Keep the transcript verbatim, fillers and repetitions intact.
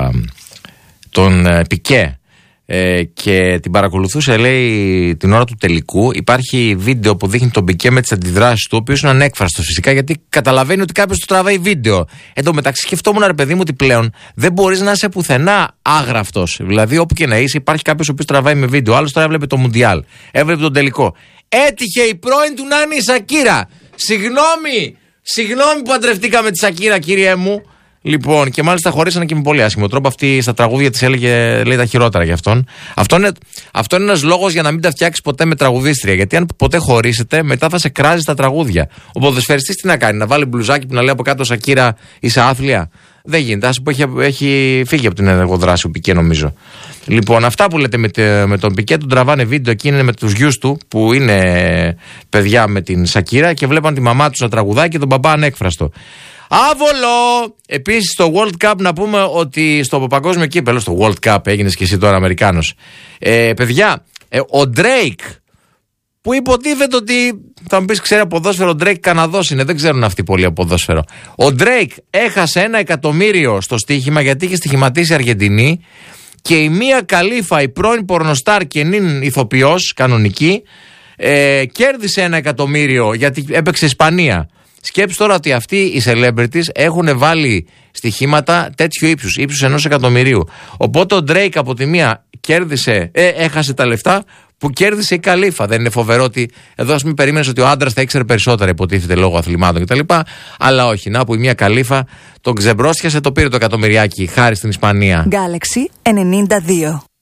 τον Πικέ ε, και την παρακολουθούσε, λέει, την ώρα του τελικού. Υπάρχει βίντεο που δείχνει τον Πικέ με τις αντιδράσεις του, ο οποίος είναι ανέκφραστος φυσικά, γιατί καταλαβαίνει ότι κάποιος του τραβάει βίντεο. Εν τω μεταξύ, σκεφτόμουν, ρε παιδί μου, ότι πλέον δεν μπορείς να είσαι πουθενά άγραφτος. Δηλαδή, όπου και να είσαι, υπάρχει κάποιος ο οποίος τραβάει με βίντεο. Άλλος τώρα έβλεπε το Μουντιάλ, έβλεπε τον τελικό. Έτυχε η πρώην του να είναι η Σακίρα. Συγγνώμη, συγγνώμη που παντρευτήκαμε τη Σακίρα, κύριε μου. Λοιπόν, και μάλιστα χωρίσανε και με πολύ άσχημο τρόπο. Αυτή στα τραγούδια της έλεγε, λέει, τα χειρότερα για αυτόν. Αυτό είναι, αυτό είναι ένας λόγος για να μην τα φτιάξεις ποτέ με τραγουδίστρια. Γιατί αν ποτέ χωρίσετε, μετά θα σε κράζει τα τραγούδια. Ο ποδοσφαιριστής τι να κάνει, να βάλει μπλουζάκι που να λέει από κάτω Σακίρα, είσαι άθλια. Δεν γίνεται. Ας πω, έχει, έχει φύγει από την ενεργοδράση ο Πικέ, νομίζω. Λοιπόν, αυτά που λέτε με, με τον Πικέ, τον τραβάνε βίντεο και είναι με τους γιους του που είναι παιδιά με την Σακίρα και βλέπαν τη μαμά τους να τραγουδάει και τον μπαμπά ανέκφραστο. Άβολο! Επίσης στο World Cup να πούμε ότι στο παγκόσμιο κύπελλο, στο World Cup, έγινες και εσύ τώρα Αμερικάνος. Ε, παιδιά, ε, ο Drake, που υποτίθεται ότι θα μου πεις ξέρει από ποδόσφαιρο, ο Drake Καναδός είναι, δεν ξέρουν αυτοί πολύ από ποδόσφαιρο. Ο Drake έχασε ένα εκατομμύριο στο στοίχημα γιατί είχε στοιχηματίσει Αργεντινή και η Μία Καλίφα, η πρώην πορνοστάρ και νυν ηθοποιός κανονική, ε, κέρδισε ένα εκατομμύριο γιατί έπαιξε Ισπανία. Σκέψου τώρα ότι αυτοί οι celebrities έχουν βάλει στοιχήματα τέτοιου ύψους, ύψους ενός εκατομμυρίου. Οπότε ο Drake από τη μία κέρδισε, ε, έχασε τα λεφτά που κέρδισε η Καλίφα. Δεν είναι φοβερό ότι εδώ, ας μην περίμενες ότι ο άντρας θα ήξερε περισσότερα, υποτίθεται, λόγω αθλημάτων κτλ. Αλλά όχι, να που η μία Καλίφα τον ξεμπρόστιασε, το πήρε το εκατομμυριάκι χάρη στην Ισπανία. Galaxy ενενήντα δύο.